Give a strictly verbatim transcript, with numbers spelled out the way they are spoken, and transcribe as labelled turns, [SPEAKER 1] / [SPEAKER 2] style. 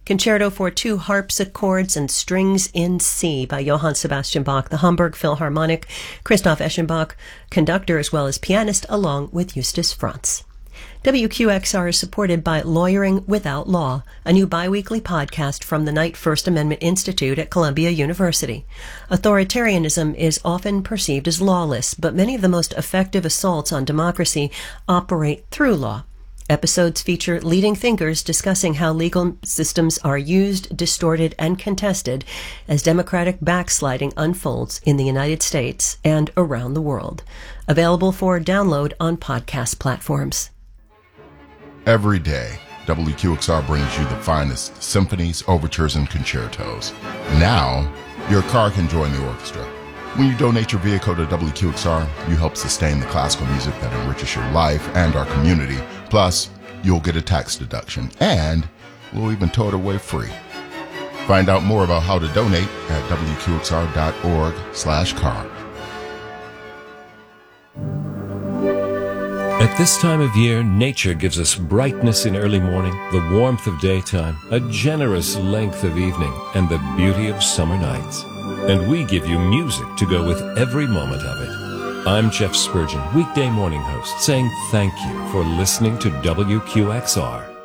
[SPEAKER 1] Concerto for Two Harpsichords and Strings in C by Johann Sebastian Bach, the Hamburg Philharmonic, Christoph Eschenbach, conductor as well as pianist, along with Justus Franz. W Q X R is supported by Lawyering Without Law, a new biweekly podcast from the Knight First Amendment Institute at Columbia University. Authoritarianism is often perceived as lawless, but many of the most effective assaults on democracy operate through law. Episodes feature leading thinkers discussing how legal systems are used, distorted, and contested as democratic backsliding unfolds in the United States and around the world. Available for download on podcast platforms.
[SPEAKER 2] Every day, W Q X R brings you the finest symphonies, overtures, and concertos. Now, your car can join the orchestra. When you donate your vehicle to W Q X R, you help sustain the classical music that enriches your life and our community. Plus, you'll get a tax deduction, and we'll even tow it away free. Find out more about how to donate at W Q X R dot org slash car.
[SPEAKER 3] At this time of year, nature gives us brightness in early morning, the warmth of daytime, a generous length of evening, and the beauty of summer nights. And we give you music to go with every moment of it. I'm Jeff Spurgeon, weekday morning host, saying thank you for listening to W Q X R.